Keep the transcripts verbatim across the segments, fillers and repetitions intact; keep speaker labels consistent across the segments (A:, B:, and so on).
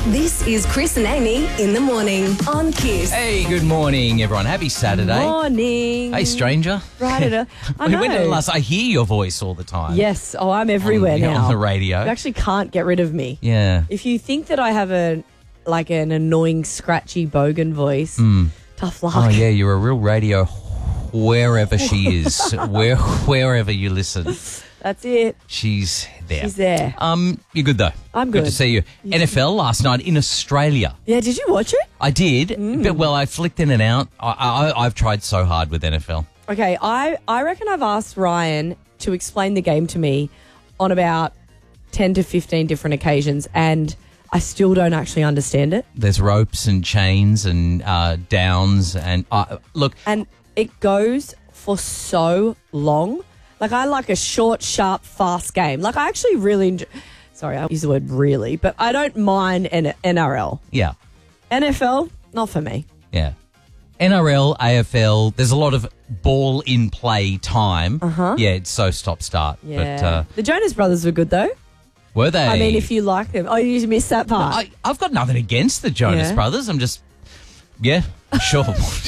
A: This is Chris and Amy in the morning on Kiss.
B: Hey, good morning, everyone. Happy Saturday.
C: Morning.
B: Hey, stranger.
C: Right at a, I know.
B: When did the last I hear your voice all the time?
C: Yes. Oh, I'm everywhere
B: on,
C: now.
B: On the radio.
C: You actually can't get rid of me.
B: Yeah.
C: If you think that I have a like an annoying, scratchy bogan voice,
B: Mm.
C: tough luck.
B: Oh, yeah, you're a real radio wherever she is, where wherever you listen.
C: That's it.
B: She's there.
C: She's there.
B: Um, you're good, though.
C: I'm
B: Good
C: good.
B: to see you. N F L last night in Australia.
C: Yeah, did you watch it?
B: I did,
C: Mm.
B: but, well, I flicked in and out. I, I, I've tried so hard with N F L.
C: Okay, I, I reckon I've asked Ryan to explain the game to me on about ten to fifteen different occasions, and I still don't actually understand it.
B: There's ropes and chains and uh, downs. And uh, look,
C: And it goes for so long. Like, I like a short, sharp, fast game. Like, I actually really enjoy... Sorry, I use the word really, but I don't mind N- NRL.
B: yeah.
C: N F L, not for me.
B: Yeah. N R L, A F L, there's a lot of ball in play time.
C: Uh-huh.
B: Yeah, it's so stop start.
C: Yeah.
B: But uh,
C: The Jonas Brothers were good, though.
B: were they?
C: I mean, if you like them. Oh, you missed that part.
B: I, I've got nothing against the Jonas
C: Yeah.
B: Brothers. I'm just, yeah, sure.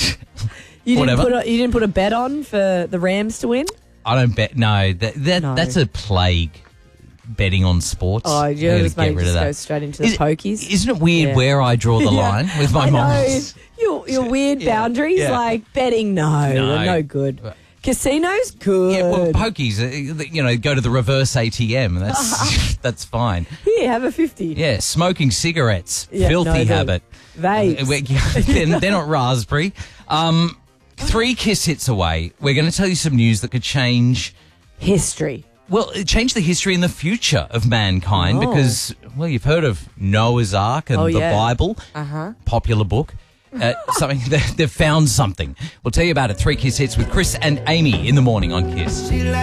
C: you, didn't
B: whatever.
C: put a, you didn't put a bet on for the Rams to win?
B: I don't bet. No, that, that
C: No.
B: that's a plague. Betting on sports.
C: Oh,
B: You
C: you
B: gotta
C: just
B: get
C: made
B: rid
C: just
B: of
C: go
B: that.
C: straight into the
B: Is it-
C: pokies.
B: Isn't it weird
C: Yeah.
B: where I draw the
C: Yeah.
B: line with my
C: I
B: mom?
C: know. Your, your weird
B: Yeah.
C: boundaries,
B: Yeah.
C: like betting, no,
B: No.
C: they're no good. Casinos, good.
B: Yeah, well, pokies, uh, you know, go to the reverse A T M. That's that's fine.
C: Here, have a fifty.
B: Yeah, smoking cigarettes,
C: Yeah,
B: filthy
C: no, no.
B: habit.
C: Vapes.
B: Uh, we're- they're, they're not raspberry. Um, three Kiss hits away. We're going to tell you some news that could change,
C: History.
B: well, change the history and the future of mankind
C: Oh.
B: because, well, you've heard of Noah's Ark and
C: Oh,
B: the
C: yeah.
B: Bible,
C: Uh-huh.
B: popular book. Uh, something they- they've found something. We'll tell you about it. Three Kiss hits with Chris and Amy in the morning on Kiss.